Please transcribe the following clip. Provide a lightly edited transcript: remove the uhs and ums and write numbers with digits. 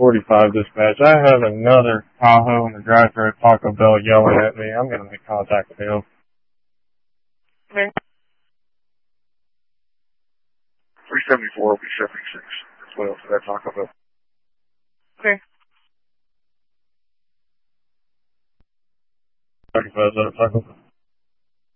45 dispatch. I have another Tahoe in the drive-thru at Taco Bell yelling at me. I'm going to make contact with him. Okay. 374 will be 76 as well for that Taco Bell. Okay. 35 Taco Bell.